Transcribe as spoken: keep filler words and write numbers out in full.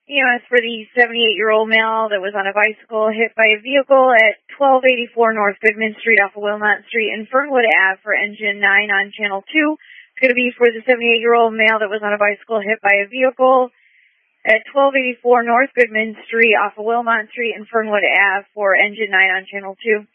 E M S for the seventy-eight-year-old male that was on a bicycle hit by a vehicle at twelve eighty-four North Goodman Street off of Wilmot Street in Fernwood Ave for engine nine on channel two. It's going to be for the seventy-eight-year-old male that was on a bicycle hit by a vehicle at twelve eighty-four North Goodman Street off of Wilmot Street in Fernwood Ave for engine nine on channel two.